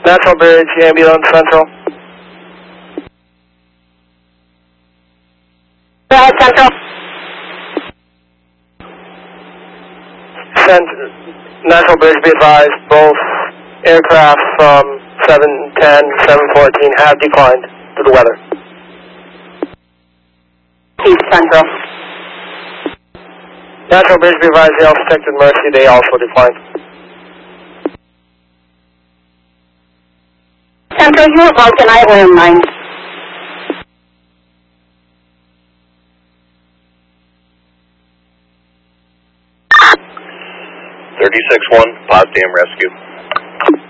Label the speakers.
Speaker 1: National Bridge, ambulance, Central.
Speaker 2: Go ahead, Central.
Speaker 1: National Bridge, be advised, both aircraft from 710, 714 have declined due to weather.
Speaker 2: East Central.
Speaker 1: National Bridge, be advised, the Protected Mercy, they also declined.
Speaker 2: Central, you have Vulcan, I have landline.
Speaker 3: 36-1, Potsdam Rescue.